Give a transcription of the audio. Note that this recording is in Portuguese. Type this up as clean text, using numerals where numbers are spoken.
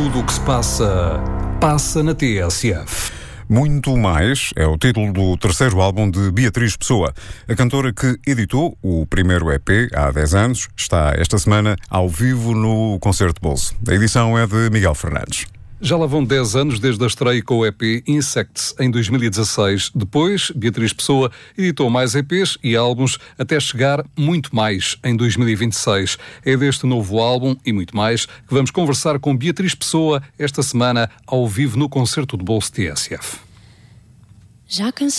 Tudo o que se passa, passa na TSF. Muito Mais é o título do terceiro álbum de Beatriz Pessoa. A cantora que editou o primeiro EP há 10 anos está esta semana ao vivo no Concerto de Bolso. A edição é de Miguel Fernandes. Já lá vão 10 anos desde a estreia com o EP Insects, em 2016. Depois, Beatriz Pessoa editou mais EPs e álbuns até chegar Muito Mais, em 2026. É deste novo álbum e muito mais que vamos conversar com Beatriz Pessoa esta semana, ao vivo no Concerto de Bolso TSF. Já cansei